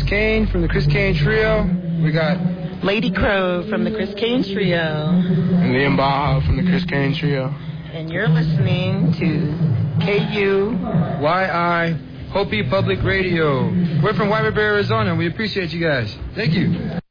Kane from the Chris Kane Trio. We got Lady Crow from the Chris Kane Trio. And Liam Baja from the Chris Kane Trio. And you're listening to KUYI Hopi Public Radio. We're from White River, Arizona. We appreciate you guys. Thank you.